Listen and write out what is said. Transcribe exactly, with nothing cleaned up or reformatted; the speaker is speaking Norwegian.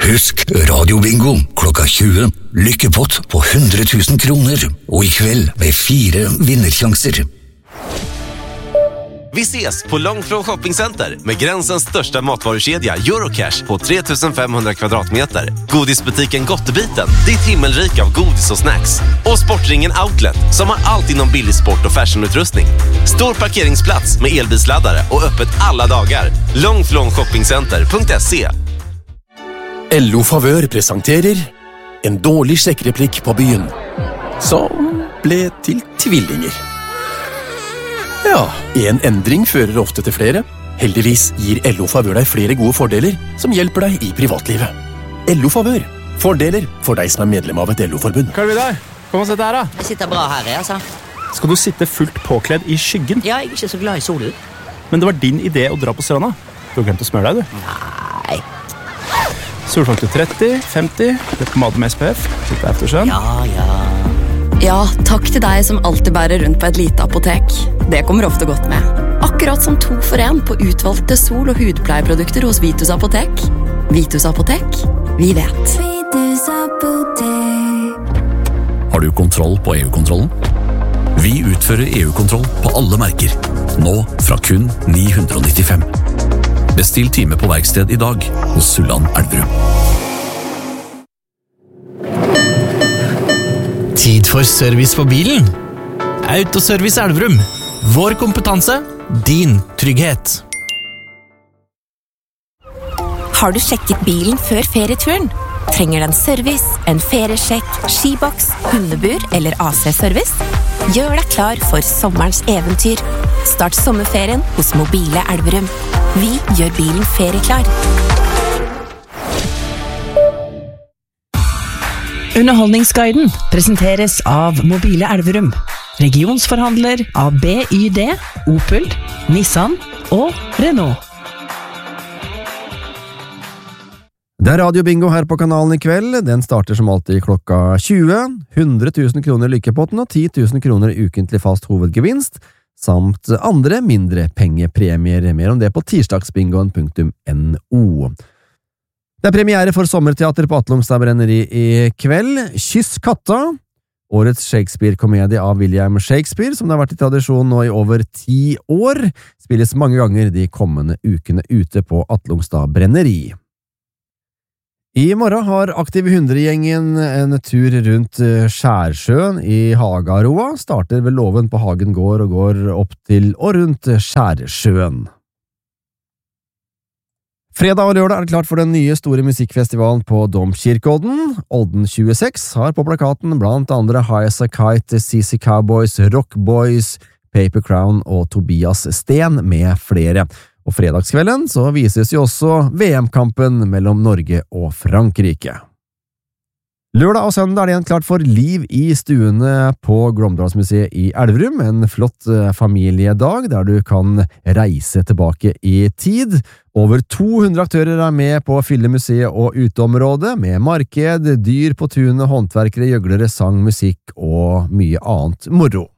Husk radiobingo klokka tjue. Lykkepott på hundre tusen kroner. Og i kveld med fire vinnersjanser. Vi ses på Långflon shoppingcenter med gränsens största matvarukedja Eurocash på tre tusen fem hundra kvadratmeter. Godisbutiken Gottebiten, ditt himmelrik av godis och snacks. Och Sportringen Outlet som har allt inom billig sport och fashionutrustning. Stor parkeringsplats med elbilsladdare och öppet alla dagar. långflon shoppingcenter punkt se. L O Favør presenterer en dårlig sjekkreplikk på byen, som ble til tvillinger. Ja, en endring fører ofte til flere. Heldigvis gir L O Favør deg flere gode fordeler som hjelper deg i privatlivet. L O Favør. Fordeler for deg som er medlem av et L O-forbund. Hva er det der? Kom og sett her da. Jeg sitter bra her, jeg, altså. Skal du sitte fullt påkledd i skyggen? Ja, jeg er ikke så glad i solen. Men det var din idé å dra på stranda. Du har glemt å smøre deg, du. Nei. Solfaktor tretti, femti, leppepomade med S P F, sitte eftersøn. Ja, ja. Ja, takk til deg som alltid bærer rundt på et lite apotek. Det kommer ofte godt med. Akkurat som to for en på utvalgte sol- og hudpleieprodukter hos Vitus Apotek. Vitus Apotek, vi vet. Vitus Apotek. Har du kontroll på E U-kontrollen? Vi utfører E U-kontroll på alle merker. Nå fra kun ni hundre nittifem. Bestill time på verksted i dag hos Sulland Elverum. Tid for service på bilen. Autoservice Elverum. Vår kompetanse, din trygghet. Har du sjekket bilen før ferieturen? Trenger den service, en feriesjekk, skiboks, hundebur eller A C-service? Gjør deg klar for sommerens eventyr. Start sommerferien hos Mobile Elverum. Vi gjør bilen ferieklar. Underholdningsguiden presenteres av Mobile Elverum, regionsforhandler av B Y D, Opel, Nissan og Renault. Det er Radio Bingo her på kanalen i kveld. Den starter som alltid klokka tjue. hundre tusen kroner lykkepotten og ti tusen kroner ukentlig fast hovedgevinst, samt andre mindre pengepremier. Mer om det på tirsdagsbingoen punktum no. Det er premiere for sommerteater på Atlungstad Brenneri i kveld. Kyss katta, årets Shakespeare-komedie av William Shakespeare, som det har vært i tradisjon nå i over ti år, spilles mange ganger de kommende ukene ute på Atlungstad Brenneri. I morgen har Aktiv hundre-gjengen en tur rundt Skjærsjøen i Hagaroa, starter ved Låven på Hagen gård og går opp til og rundt Skjærsjøen. Fredag og lørdag er det klart for den nye store musikkfestivalen på Domkirkeodden. Olden tjueseks har på plakaten blant andre High as a Kite, C C Cowboys, Rock Boys, Paper Crown og Tobias Sten med flere. Og fredagskvelden så vises jo også V M-kampen mellom Norge og Frankrike. Lørdag og søndag er det igjen klart for liv i stuene på Glåmdalsmuseet i Elverum, en flott familiedag der du kan reise tilbake i tid. Over to hundre aktører er med på å fylle museet og uteområdet, med marked, dyr på tunet, håndverkere, gjøglere, sang, musikk og mye annet moro.